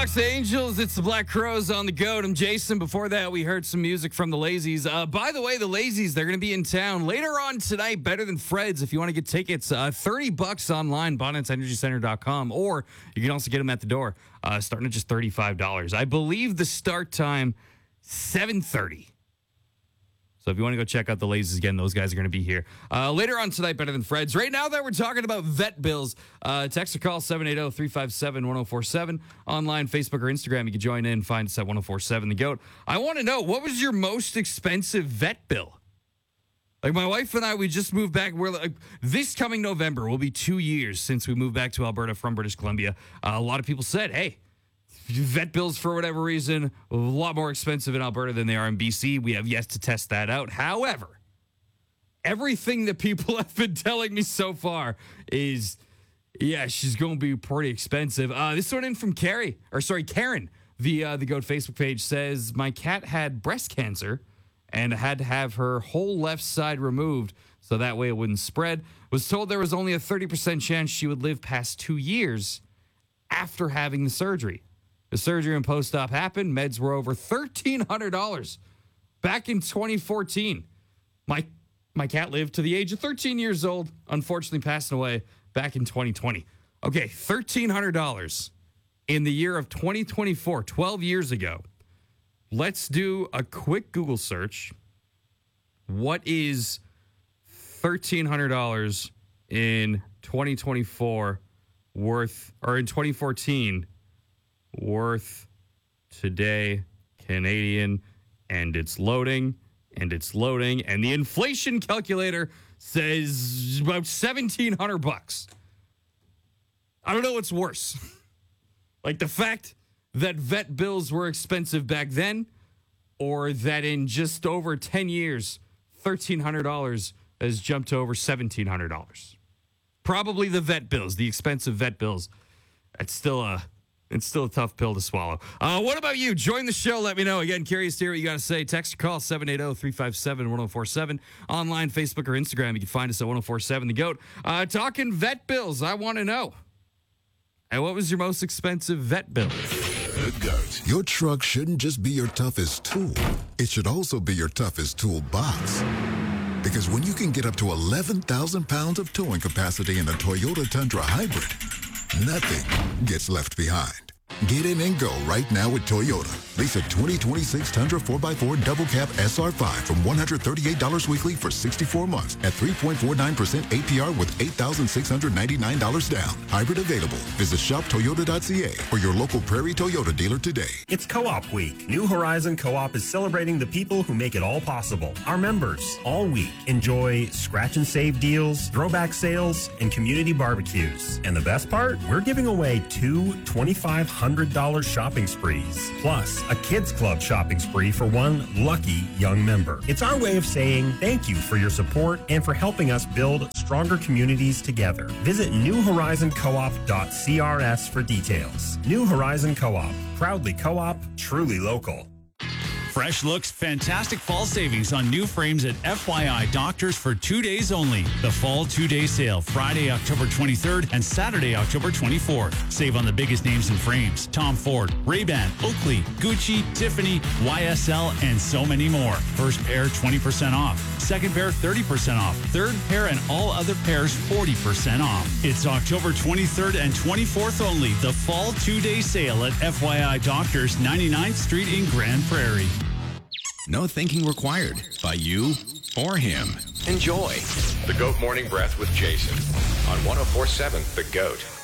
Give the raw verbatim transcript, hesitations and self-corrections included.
Los Angels, it's the Black Crows on the goat. I'm Jason. Before that, we heard some music from the Lazies. Uh, by the way, the Lazies, they're going to be in town later on tonight, Better Than Fred's. If you want to get tickets, uh, thirty bucks online, bonnet energy center dot com, or you can also get them at the door, uh, starting at just thirty-five dollars. I believe the start time, seven thirty. So if you want to go check out the Lazies again, those guys are going to be here. Uh, later on tonight, Better Than Fred's. Right now that we're talking about vet bills, uh, text or call seven eight zero, three five seven, one zero four seven. Online, Facebook or Instagram, you can join in. Find us at one oh four seven The Goat. I want to know, what was your most expensive vet bill? Like, my wife and I, we just moved back. We're like, this coming November will be two years since we moved back to Alberta from British Columbia. Uh, a lot of people said, hey, vet bills, for whatever reason, a lot more expensive in Alberta than they are in B C. We have yet to test that out. However, everything that people have been telling me so far is, yeah, she's going to be pretty expensive. Uh, this one in from Carrie, or sorry, Karen, the uh, the Goat Facebook page says, my cat had breast cancer and had to have her whole left side removed so that way it wouldn't spread. Was told there was only a thirty percent chance she would live past two years after having the surgery. The surgery and post-op happened. Meds were over thirteen hundred dollars back in twenty fourteen. My my cat lived to the age of thirteen years old, unfortunately passing away back in twenty twenty. Okay, thirteen hundred dollars in the year of twenty twenty-four, twelve years ago. Let's do a quick Google search. What is thirteen hundred dollars in twenty twenty-four worth, or in twenty fourteen worth today Canadian? And it's loading, and it's loading, and the inflation calculator says about seventeen hundred bucks. I don't know what's worse. Like, the fact that vet bills were expensive back then, or that in just over ten years, thirteen hundred dollars has jumped to over seventeen hundred dollars. Probably the vet bills, the expensive vet bills. That's still a It's still a tough pill to swallow. Uh, what about you? Join the show. Let me know. Again, curious to hear what you got to say. Text or call seven eight zero, three five seven, one zero four seven. Online, Facebook, or Instagram. You can find us at one oh four seven The Goat. Uh, talking vet bills. I want to know. And what was your most expensive vet bill? The Goat. Your truck shouldn't just be your toughest tool. It should also be your toughest toolbox. Because when you can get up to eleven thousand pounds of towing capacity in a Toyota Tundra Hybrid, nothing gets left behind. Get in and go right now with Toyota. Lease a twenty twenty-six Tundra four by four Double Cab S R five from one hundred thirty-eight dollars weekly for sixty-four months at three point four nine percent A P R with eight thousand six hundred ninety-nine dollars down. Hybrid available. Visit shop toyota dot c a or your local Prairie Toyota dealer today. It's Co-op Week. New Horizon Co-op is celebrating the people who make it all possible. Our members, all week, enjoy scratch and save deals, throwback sales, and community barbecues. And the best part? We're giving away two twenty-five hundred dollars shopping sprees, plus a kids club shopping spree for one lucky young member. It's our way of saying thank you for your support and for helping us build stronger communities together. Visit new horizon co op dot c r s for details. New Horizon Co-op, proudly co-op, truly local. Fresh looks, fantastic fall savings on new frames at F Y I Doctors for two days only. The fall two-day sale, Friday, October twenty-third and Saturday, October twenty-fourth. Save on the biggest names in frames. Tom Ford, Ray-Ban, Oakley, Gucci, Tiffany, Y S L, and so many more. First pair, twenty percent off. Second pair, thirty percent off. Third pair and all other pairs, forty percent off. It's October twenty-third and twenty-fourth only. The fall two-day sale at F Y I Doctors, ninety-ninth Street in Grand Prairie. No thinking required by you or him. Enjoy. The Goat Morning Breath with Jason on one oh four seven The Goat.